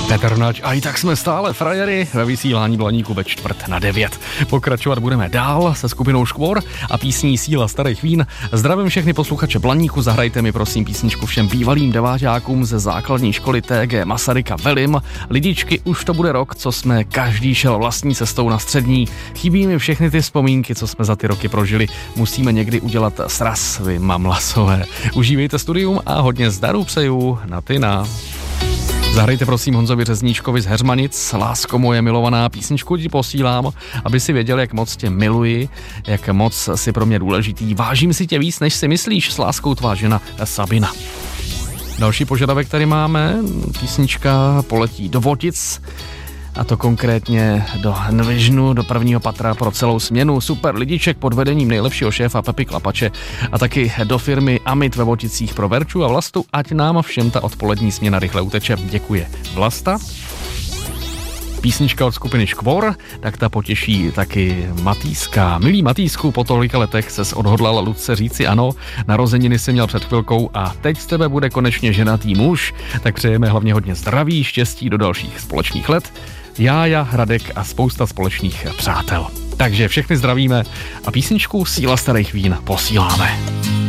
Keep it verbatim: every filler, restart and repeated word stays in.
Petr Naď, a i tak jsme stále frajery ve vysílání Blaníku ve čtvrt na devět. Pokračovat budeme dál se skupinou Škvor a písní Síla starých vín. Zdravím všechny posluchače Blaníku, zahrajte mi prosím písničku všem bývalým deváťákům ze základní školy T G Masaryka Velim. Lidičky, už to bude rok, co jsme každý šel vlastní cestou na střední. Chybí mi všechny ty vzpomínky, co jsme za ty roky prožili. Musíme někdy udělat sraz, vy mamlasové. Užívejte studium a hodně zdaru přeju na Tyna. Zahrajte prosím Honzovi Řezníčkovi z Heřmanic, Lásko moje milovaná, písničku ti posílám, aby si věděl, jak moc tě miluji, jak moc si pro mě důležitý. Vážím si tě víc, než si myslíš, s láskou tvá žena Sabina. Další požadavek tady máme, písnička poletí do Votic, a to konkrétně do Nvižnu, do prvního patra pro celou směnu. Super lidiček pod vedením nejlepšího šéfa Pepy Klapače a taky do firmy Amit ve Voticích pro Verču a Vlastu, ať nám všem ta odpolední směna rychle uteče. Děkuje Vlasta. Písnička od skupiny Škvor, tak ta potěší taky Matýska. Milý Matýsku, po tolika letech ses odhodlala Lucce říci ano, narozeniny si měl před chvilkou a teď z tebe bude konečně ženatý muž, tak přejeme hlavně hodně zdraví, štěstí do dalších společných let. Jája, Hradek a spousta společných přátel. Takže všechny zdravíme a písničku Síla starých vín posíláme.